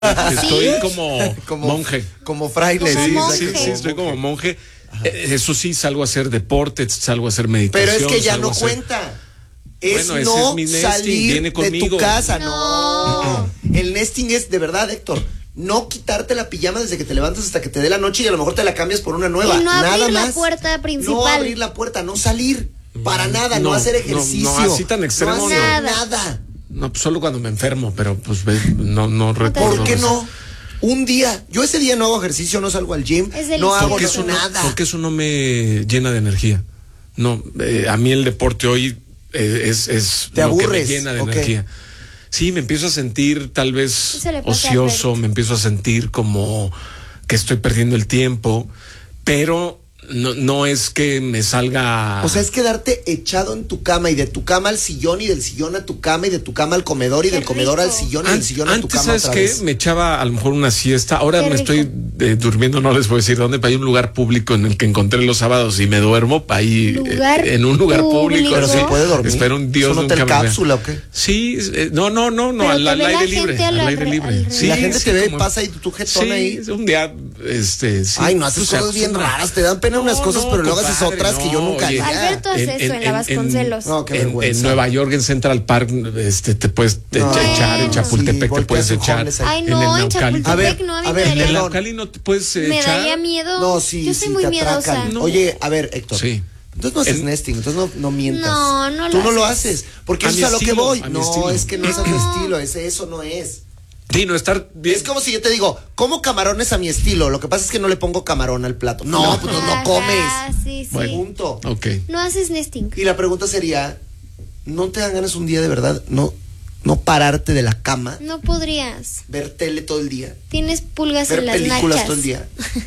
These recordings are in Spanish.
Estoy como monje. Como fraile. Sí, estoy como monje. Eso sí, salgo a hacer deporte, salgo a hacer meditación. Pero es que ya no cuenta. Bueno, ese es mi nesting, salir viene conmigo. de tu casa, No. El nesting es de verdad, Héctor. No quitarte la pijama desde que te levantas hasta que te dé la noche y a lo mejor te la cambias por una nueva. Y no nada abrir más. la puerta principal. No abrir la puerta, no salir. Para nada, no hacer ejercicio. No, así tan extremo. No hacer nada. No, pues solo cuando me enfermo, pero pues no recuerdo. ¿Por qué no? Un día, yo ese día no hago ejercicio, no salgo al gym, no hago nada. Porque eso no me llena de energía. No, a mí el deporte hoy es ¿te aburres? Que me llena de energía. Sí, me empiezo a sentir tal vez ocioso, me empiezo a sentir como que estoy perdiendo el tiempo, pero no es que me salga. O sea, es quedarte echado en tu cama y de tu cama al sillón y del sillón a tu cama y de tu cama al comedor y del comedor al sillón y del sillón a tu cama. Antes, ¿sabes qué? Me echaba a lo mejor una siesta. Ahora me estoy durmiendo, no les voy a decir dónde, pero hay un lugar público en el que encontré los sábados y me duermo ahí en un lugar público. Pero se puede dormir. Espero un Dios. ¿Es un hotel cápsula o qué? Sí, no, al aire libre. Al aire libre. Sí, la gente te ve y pasa y tu jetón ahí. Sí, un día, sí. Ay, no, haces cosas bien raras, te dan pena unas cosas, pero luego haces otras que yo nunca haría. Alberto hace eso en la Vasconcelos. En Nueva York, en Central Park, te puedes echar, en Chapultepec te puedes echar. Ay, no, en Chapultepec no, a ver, en Naucali no te puedes echar. Me daría miedo. No, sí, yo soy muy miedosa. Oye, a ver, Héctor. Sí. Entonces no haces nesting, entonces no mientas. No Tú no lo haces, porque eso es a lo que voy. No, es que no es a tu estilo, eso no es. Sí, no estar bien. Es como si yo te digo, como camarones a mi estilo. Lo que pasa es que no le pongo camarón al plato. No, pues no comes. Sí. Punto. Ok. No haces nesting. Y la pregunta sería, ¿no te dan ganas un día de verdad no pararte de la cama? No podrías. Ver tele todo el día. Tienes pulgas ver en las películas nachas. todo el día.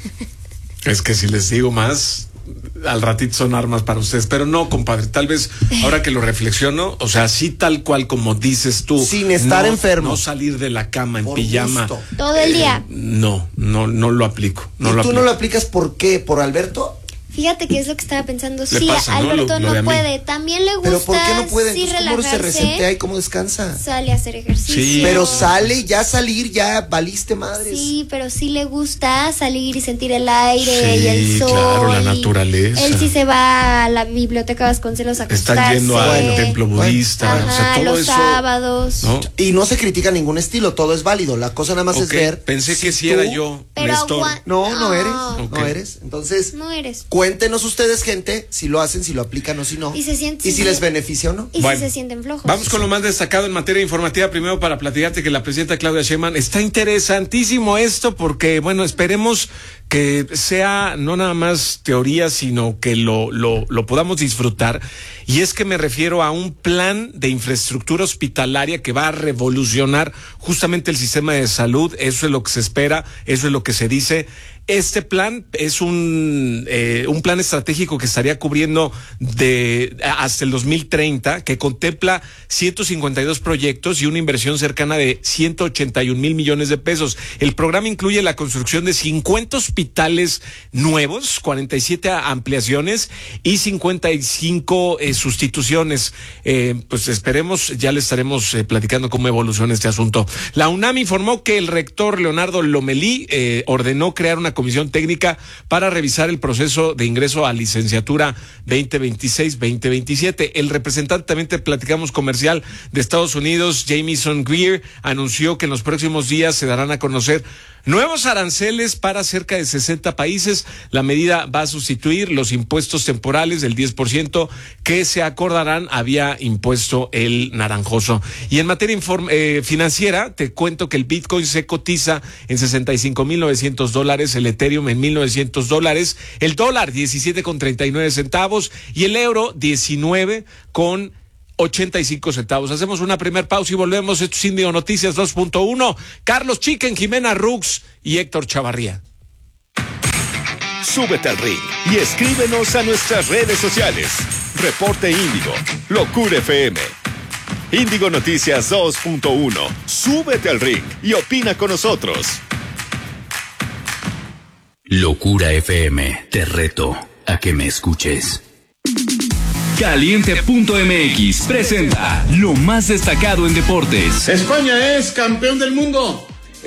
Es que si les digo más, al ratito son armas para ustedes, pero no, compadre, tal vez ahora que lo reflexiono, o sea, sí tal cual como dices tú, sin estar enfermo, no salir de la cama en pijama todo el día. No lo aplico. ¿Y tú no lo aplicas por qué? ¿Por Alberto? Fíjate que es lo que estaba pensando. Sí, pasa, Alberto no puede. También le gusta. ¿Pero por qué no puede? Sí, Entonces, ¿cómo se resetea y cómo descansa? Sale a hacer ejercicio. Sí. Pero salir, ya valiste madres. Sí, pero sí le gusta salir y sentir el aire y el sol. Claro, la naturaleza. Él sí se va a la biblioteca Vasconcelos a acostarse. Está yendo al templo budista. Ajá, o sea, todo los eso, sábados. ¿no? Y no se critica ningún estilo, todo es válido. La cosa nada más es ver. Pensé que sí era yo. Pero no eres. Entonces, no eres. Cuéntenos ustedes, gente, si lo hacen, si lo aplican o si no. Y si les beneficia o no. Y si se sienten flojos. Vamos con lo más destacado en materia informativa. Primero, para platicarte que la presidenta Claudia Sheinbaum, está interesantísimo esto porque, bueno, esperemos que sea no nada más teoría, sino que lo podamos disfrutar. Y es que me refiero a un plan de infraestructura hospitalaria que va a revolucionar justamente el sistema de salud. Eso es lo que se espera, eso es lo que se dice. Este plan es un plan estratégico que estaría cubriendo hasta el 2030, que contempla 152 proyectos y una inversión cercana de 181 mil millones de pesos. El programa incluye la construcción de 50 hospitales nuevos, 47 ampliaciones y 55 sustituciones. Pues esperemos, ya les estaremos platicando cómo evoluciona este asunto. La UNAM informó que el rector Leonardo Lomelí ordenó crear una comisión técnica para revisar el proceso de ingreso a licenciatura 2026-2027. El representante también te platicamos comercial de Estados Unidos, Jamieson Greer, anunció que en los próximos días se darán a conocer nuevos aranceles para cerca de 60 países. La medida va a sustituir los impuestos temporales del 10% que se acordarán había impuesto el naranjoso. Y en materia financiera, te cuento que el Bitcoin se cotiza en $65,900, el Ethereum en $1,900, el dólar 17,39 centavos y el euro 19,85 centavos. Hacemos una primer pausa y volvemos. Esto es Índigo Noticias 2.1. Carlos Chicken, Jimena Rux y Héctor Chavarría. Súbete al ring y escríbenos a nuestras redes sociales. Reporte Índigo, Locura FM. Índigo Noticias 2.1. Súbete al ring y opina con nosotros. Locura FM, te reto a que me escuches. Caliente.mx presenta lo más destacado en deportes. España es campeón del mundo.